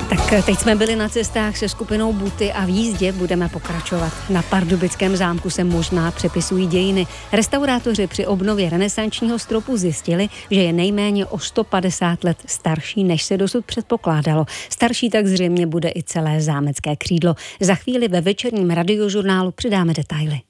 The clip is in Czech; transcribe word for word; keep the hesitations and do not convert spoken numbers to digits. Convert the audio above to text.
Tak teď jsme byli na cestách se skupinou Buty a v jízdě budeme pokračovat. Na Pardubickém zámku se možná přepisují dějiny. Restaurátoři při obnově renesančního stropu zjistili, že je nejméně o sto padesát let starší, než se dosud předpokládalo. Starší tak zřejmě bude i celé zámecké křídlo. Za chvíli ve večerním radiožurnálu přidáme detaily.